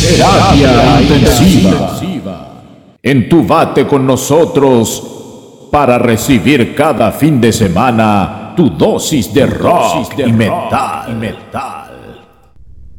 Terapia intensiva. Entúbate con nosotros para recibir cada fin de semana tu dosis de rock y metal.